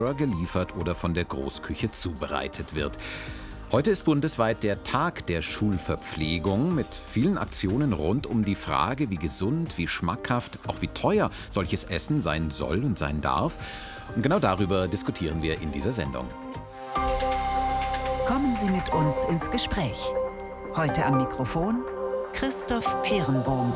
geliefert oder von der Großküche zubereitet wird. Heute ist bundesweit der Tag der Schulverpflegung mit vielen Aktionen rund um die Frage, wie gesund, wie schmackhaft, auch wie teuer solches Essen sein soll und sein darf. Und genau darüber diskutieren wir in dieser Sendung. Kommen Sie mit uns ins Gespräch. Heute am Mikrofon Christoph Peerenbohm.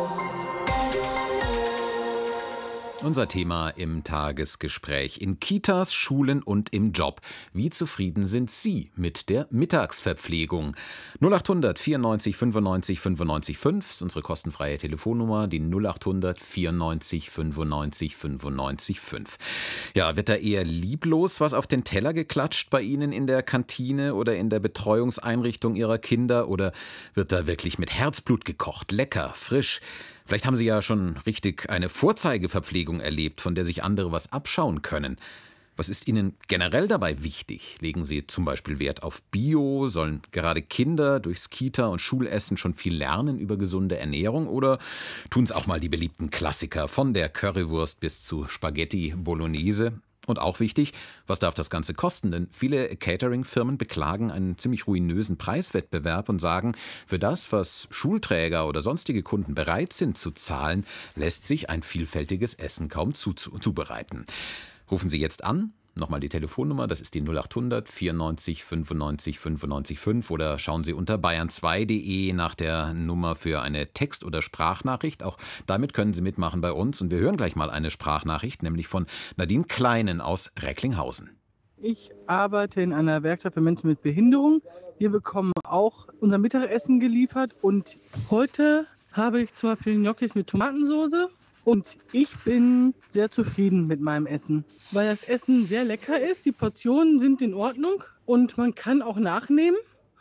Unser Thema im Tagesgespräch: In Kitas, Schulen und im Job. Wie zufrieden sind Sie mit der Mittagsverpflegung? 0800 94 95 95 5 ist unsere kostenfreie Telefonnummer, die 0800 94 95 95 5. Ja, wird da eher lieblos was auf den Teller geklatscht bei Ihnen in der Kantine oder in der Betreuungseinrichtung Ihrer Kinder? Oder wird da wirklich mit Herzblut gekocht, lecker, frisch? Vielleicht haben Sie ja schon richtig eine Vorzeigeverpflegung erlebt, von der sich andere was abschauen können. Was ist Ihnen generell dabei wichtig? Legen Sie zum Beispiel Wert auf Bio? Sollen gerade Kinder durchs Kita- und Schulessen schon viel lernen über gesunde Ernährung? Oder tun es auch mal die beliebten Klassiker von der Currywurst bis zu Spaghetti Bolognese? Und auch wichtig, was darf das Ganze kosten? Denn viele Catering-Firmen beklagen einen ziemlich ruinösen Preiswettbewerb und sagen, für das, was Schulträger oder sonstige Kunden bereit sind zu zahlen, lässt sich ein vielfältiges Essen kaum zubereiten. Rufen Sie jetzt an. Nochmal die Telefonnummer, das ist die 0800 94 95 95 5, oder schauen Sie unter bayern2.de nach der Nummer für eine Text- oder Sprachnachricht. Auch damit können Sie mitmachen bei uns, und wir hören gleich mal eine Sprachnachricht, nämlich von Nadine Kleinen aus Recklinghausen. Ich arbeite in einer Werkstatt für Menschen mit Behinderung. Wir bekommen auch unser Mittagessen geliefert, und heute habe ich zum Beispiel Gnocchis mit Tomatensauce. Und ich bin sehr zufrieden mit meinem Essen, weil das Essen sehr lecker ist, die Portionen sind in Ordnung und man kann auch nachnehmen.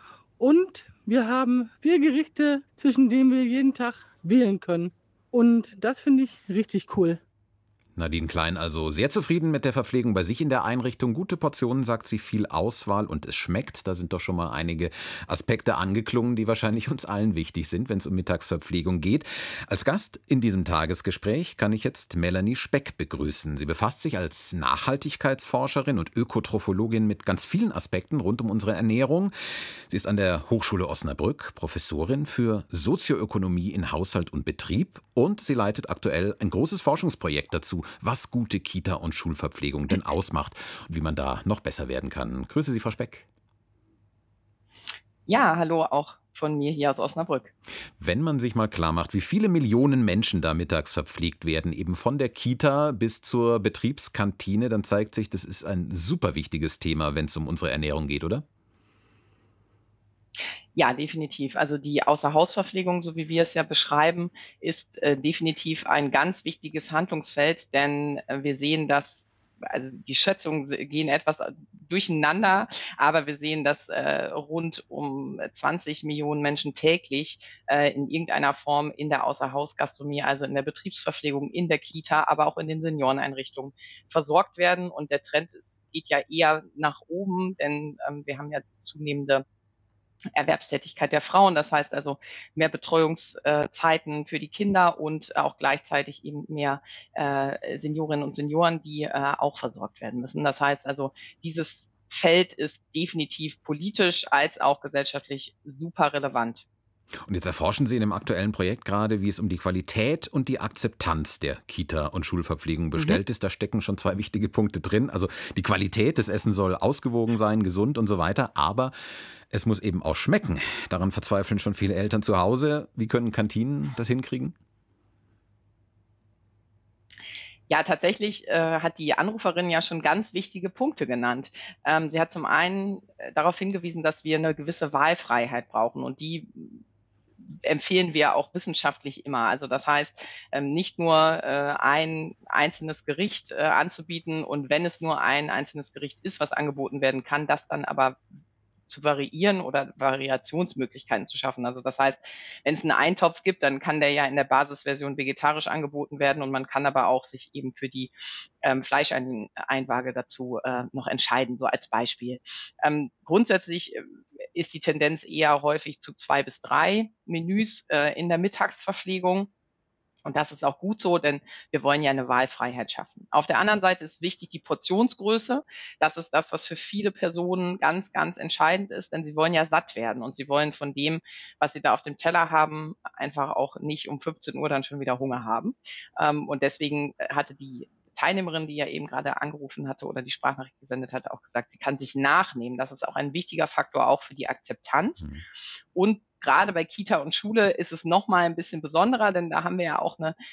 Und wir haben 4 Gerichte, zwischen denen wir jeden Tag wählen können. Und das finde ich richtig cool. Nadine Klein also sehr zufrieden mit der Verpflegung bei sich in der Einrichtung. Gute Portionen, sagt sie, viel Auswahl und es schmeckt. Da sind doch schon mal einige Aspekte angeklungen, die wahrscheinlich uns allen wichtig sind, wenn es um Mittagsverpflegung geht. Als Gast in diesem Tagesgespräch kann ich jetzt Melanie Speck begrüßen. Sie befasst sich als Nachhaltigkeitsforscherin und Ökotrophologin mit ganz vielen Aspekten rund um unsere Ernährung. Sie ist an der Hochschule Osnabrück Professorin für Sozioökonomie in Haushalt und Betrieb, und sie leitet aktuell ein großes Forschungsprojekt dazu, was gute Kita- und Schulverpflegung denn ausmacht und wie man da noch besser werden kann. Grüße Sie, Frau Speck. Ja, hallo auch von mir hier aus Osnabrück. Wenn man sich mal klar macht, wie viele Millionen Menschen da mittags verpflegt werden, eben von der Kita bis zur Betriebskantine, dann zeigt sich, das ist ein super wichtiges Thema, wenn es um unsere Ernährung geht, oder? Ja, definitiv. Also die Außerhausverpflegung, so wie wir es ja beschreiben, ist definitiv ein ganz wichtiges Handlungsfeld, denn wir sehen, dass, also die Schätzungen gehen etwas durcheinander, aber wir sehen, dass rund um 20 Millionen Menschen täglich in irgendeiner Form in der Außerhausgastronomie, also in der Betriebsverpflegung, in der Kita, aber auch in den Senioreneinrichtungen versorgt werden. Und der Trend geht ja eher nach oben, denn wir haben ja zunehmende Erwerbstätigkeit der Frauen. Das heißt also mehr Betreuungszeiten für die Kinder und auch gleichzeitig eben mehr Seniorinnen und Senioren, die auch versorgt werden müssen. Das heißt also, dieses Feld ist definitiv politisch als auch gesellschaftlich super relevant. Und jetzt erforschen Sie in dem aktuellen Projekt gerade, wie es um die Qualität und die Akzeptanz der Kita- und Schulverpflegung bestellt ist. Da stecken schon 2 wichtige Punkte drin. Also die Qualität des Essens soll ausgewogen sein, gesund und so weiter. Aber es muss eben auch schmecken. Daran verzweifeln schon viele Eltern zu Hause. Wie können Kantinen das hinkriegen? Ja, tatsächlich hat die Anruferin ja schon ganz wichtige Punkte genannt. Sie hat zum einen darauf hingewiesen, dass wir eine gewisse Wahlfreiheit brauchen, und die empfehlen wir auch wissenschaftlich immer. Also das heißt, nicht nur ein einzelnes Gericht anzubieten, und wenn es nur ein einzelnes Gericht ist, was angeboten werden kann, das dann aber zu variieren oder Variationsmöglichkeiten zu schaffen. Also das heißt, wenn es einen Eintopf gibt, dann kann der ja in der Basisversion vegetarisch angeboten werden, und man kann aber auch sich eben für die Fleischeinwaage dazu noch entscheiden, so als Beispiel. Grundsätzlich ist die Tendenz eher häufig zu 2 bis 3 Menüs in der Mittagsverpflegung. Und das ist auch gut so, denn wir wollen ja eine Wahlfreiheit schaffen. Auf der anderen Seite ist wichtig die Portionsgröße. Das ist das, was für viele Personen ganz, ganz entscheidend ist, denn sie wollen ja satt werden und sie wollen von dem, was sie da auf dem Teller haben, einfach auch nicht um 15 Uhr dann schon wieder Hunger haben. Und deswegen hatte die Teilnehmerin, die ja eben gerade angerufen hatte oder die Sprachnachricht gesendet hatte, auch gesagt, sie kann sich nachnehmen. Das ist auch ein wichtiger Faktor auch für die Akzeptanz. Und gerade bei Kita und Schule ist es noch mal ein bisschen besonderer, denn da haben wir ja auch eine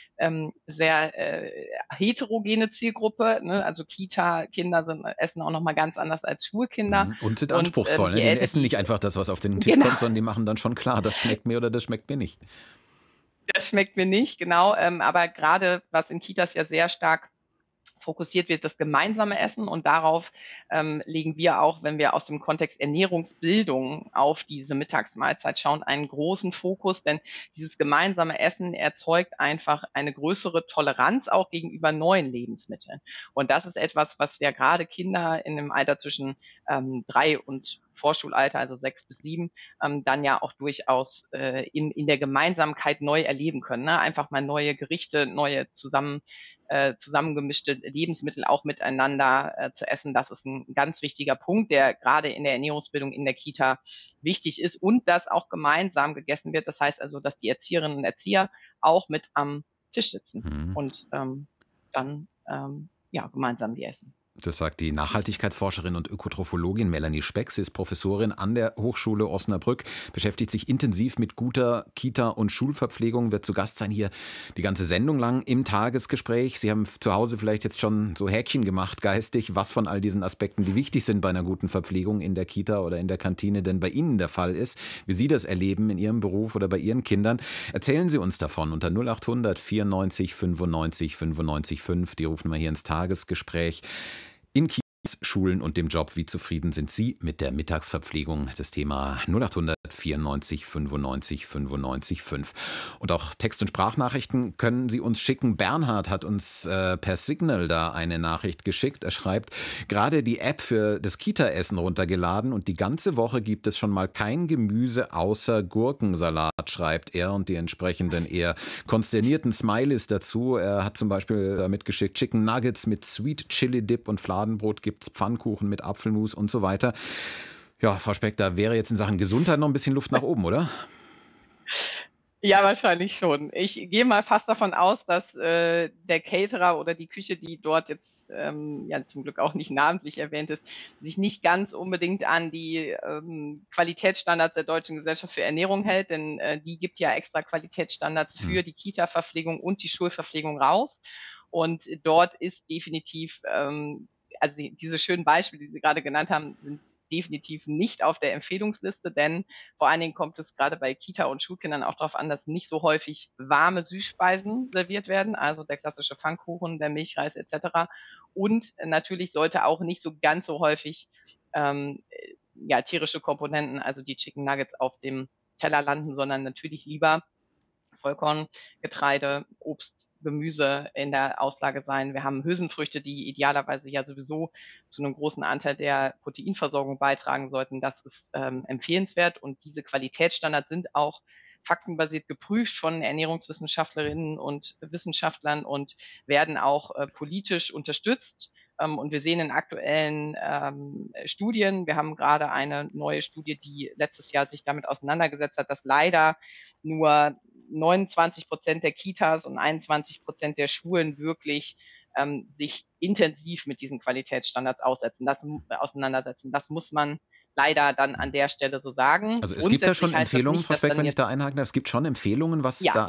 sehr heterogene Zielgruppe. Ne? Also Kita-Kinder essen auch noch mal ganz anders als Schulkinder. Und sind anspruchsvoll. Ne? Die essen nicht einfach das, was auf den Tisch kommt, sondern die machen dann schon klar, das schmeckt mir oder das schmeckt mir nicht. Das schmeckt mir nicht, genau. Aber gerade was in Kitas ja sehr stark fokussiert wird, das gemeinsame Essen, und darauf legen wir auch, wenn wir aus dem Kontext Ernährungsbildung auf diese Mittagsmahlzeit schauen, einen großen Fokus, denn dieses gemeinsame Essen erzeugt einfach eine größere Toleranz auch gegenüber neuen Lebensmitteln. Und das ist etwas, was ja gerade Kinder in dem Alter zwischen 3 und Vorschulalter, also 6 bis 7, dann ja auch durchaus in der Gemeinsamkeit neu erleben können. Ne? Einfach mal neue Gerichte, neue zusammengemischte Lebensmittel auch miteinander zu essen. Das ist ein ganz wichtiger Punkt, der gerade in der Ernährungsbildung in der Kita wichtig ist und dass auch gemeinsam gegessen wird. Das heißt also, dass die Erzieherinnen und Erzieher auch mit am Tisch sitzen und dann gemeinsam die essen. Das sagt die Nachhaltigkeitsforscherin und Ökotrophologin Melanie Speck. Sie ist Professorin an der Hochschule Osnabrück, beschäftigt sich intensiv mit guter Kita- und Schulverpflegung, wird zu Gast sein hier die ganze Sendung lang im Tagesgespräch. Sie haben zu Hause vielleicht jetzt schon so Häkchen gemacht, geistig, was von all diesen Aspekten, die wichtig sind bei einer guten Verpflegung in der Kita oder in der Kantine, denn bei Ihnen der Fall ist, wie Sie das erleben in Ihrem Beruf oder bei Ihren Kindern. Erzählen Sie uns davon unter 0800 94 95 95 5. Die rufen wir hier ins Tagesgespräch. In Kitas, Schulen und dem Job, wie zufrieden sind Sie mit der Mittagsverpflegung? Das Thema 0800 94 95 95 5. Und auch Text- und Sprachnachrichten können Sie uns schicken. Bernhard hat uns per Signal da eine Nachricht geschickt. Er schreibt, gerade die App für das Kita-Essen runtergeladen und die ganze Woche gibt es schon mal kein Gemüse außer Gurkensalat, schreibt er, und die entsprechenden eher konsternierten Smileys dazu. Er hat zum Beispiel mitgeschickt Chicken Nuggets mit Sweet Chili Dip und Fladenbrot, gibt's Pfannkuchen mit Apfelmus und so weiter. Ja, Frau Speck, da wäre jetzt in Sachen Gesundheit noch ein bisschen Luft nach oben, oder? Ja, wahrscheinlich schon. Ich gehe mal fast davon aus, dass der Caterer oder die Küche, die dort jetzt zum Glück auch nicht namentlich erwähnt ist, sich nicht ganz unbedingt an die Qualitätsstandards der Deutschen Gesellschaft für Ernährung hält, denn die gibt ja extra Qualitätsstandards für die Kita-Verpflegung und die Schulverpflegung raus. Und dort ist definitiv, also diese schönen Beispiele, die Sie gerade genannt haben, sind definitiv nicht auf der Empfehlungsliste, denn vor allen Dingen kommt es gerade bei Kita- und Schulkindern auch darauf an, dass nicht so häufig warme Süßspeisen serviert werden, also der klassische Pfannkuchen, der Milchreis etc. Und natürlich sollte auch nicht so ganz so häufig tierische Komponenten, also die Chicken Nuggets, auf dem Teller landen, sondern natürlich lieber Vollkorngetreide, Obst, Gemüse in der Auslage sein. Wir haben Hülsenfrüchte, die idealerweise ja sowieso zu einem großen Anteil der Proteinversorgung beitragen sollten. Das ist empfehlenswert, und diese Qualitätsstandards sind auch faktenbasiert geprüft von Ernährungswissenschaftlerinnen und Wissenschaftlern und werden auch politisch unterstützt. Und wir sehen in aktuellen Studien, wir haben gerade eine neue Studie, die letztes Jahr sich damit auseinandergesetzt hat, dass leider nur 29% der Kitas und 21% der Schulen wirklich sich intensiv mit diesen Qualitätsstandards auseinandersetzen. Das muss man leider dann an der Stelle so sagen. Also es gibt da schon Empfehlungen, Frau Speck, wenn ich da einhaken darf, es gibt schon Empfehlungen, was da